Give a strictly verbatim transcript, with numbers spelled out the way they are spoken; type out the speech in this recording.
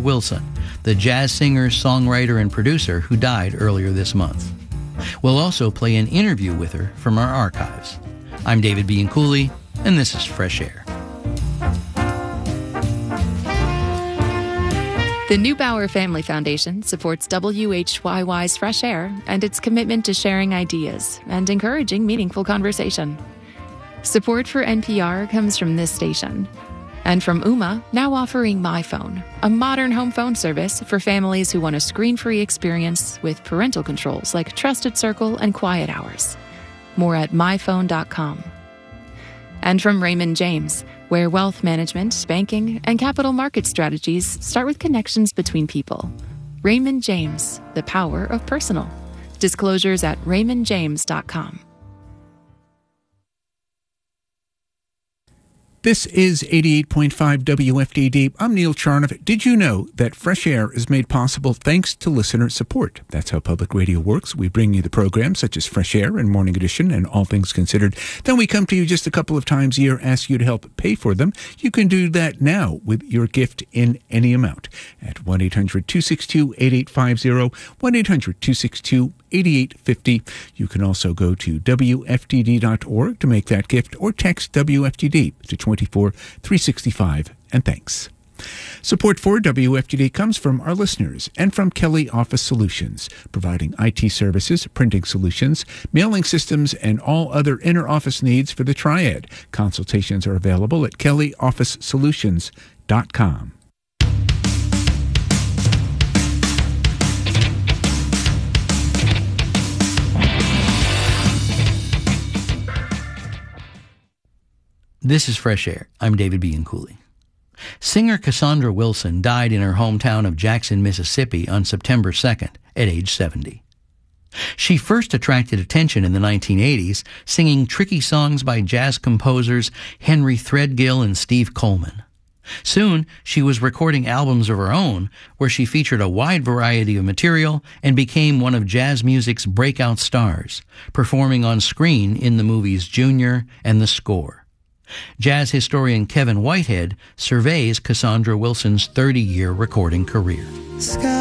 Wilson, the jazz singer, songwriter, and producer who died earlier this month. We'll also play an interview with her from our archives. I'm David Bianculli, and this is Fresh Air. The Neubauer Family Foundation supports W H Y Y's Fresh Air and its commitment to sharing ideas and encouraging meaningful conversation. Support for N P R comes from this station. And from Ooma, now offering MyPhone, a modern home phone service for families who want a screen-free experience with parental controls like Trusted Circle and Quiet Hours. More at my phone dot com. And from Raymond James, where wealth management, banking, and capital market strategies start with connections between people. Raymond James, the power of personal. Disclosures at raymond james dot com. This is eighty-eight point five W F D D. I'm Neil Charnoff. Did you know that Fresh Air is made possible thanks to listener support? That's how public radio works. We bring you the programs such as Fresh Air and Morning Edition and All Things Considered. Then we come to you just a couple of times a year, ask you to help pay for them. You can do that now with your gift in any amount at one eight hundred two six two eight eight five zero, one eight hundred two six two eighty-eight fifty. You can also go to W F D D dot org to make that gift or text W F D D to twenty-four three sixty-five and thanks. Support for W F D D comes from our listeners and from Kelly Office Solutions, providing I T services, printing solutions, mailing systems, and all other inner office needs for the Triad. Consultations are available at kelly office solutions dot com. This is Fresh Air. I'm David Bianculli. Singer Cassandra Wilson died in her hometown of Jackson, Mississippi on September second at age seventy. She first attracted attention in the nineteen eighties, singing tricky songs by jazz composers Henry Threadgill and Steve Coleman. Soon, she was recording albums of her own, where she featured a wide variety of material and became one of jazz music's breakout stars, performing on screen in the movies Junior and The Score. Jazz historian Kevin Whitehead surveys Cassandra Wilson's thirty-year recording career.